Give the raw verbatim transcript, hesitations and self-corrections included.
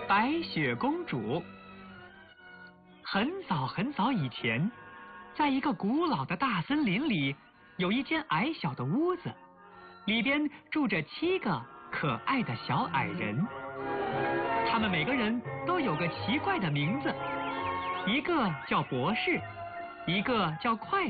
白雪公主。很早很早以前，在一个古老的大森林里，有一间矮小的屋子，里边住着七个可爱的小矮人。他们每个人都有个奇怪的名字，一个叫博士，一个叫快